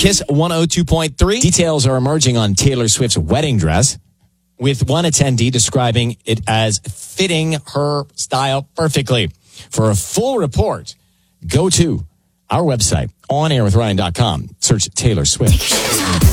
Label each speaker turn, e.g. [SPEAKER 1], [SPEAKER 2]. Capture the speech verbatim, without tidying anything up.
[SPEAKER 1] Kiss one oh two point three. Details are emerging on Taylor Swift's wedding dress, with one attendee describing it as fitting her style perfectly. For a full report, go to our website, on air with ryan dot com. Search Taylor Swift.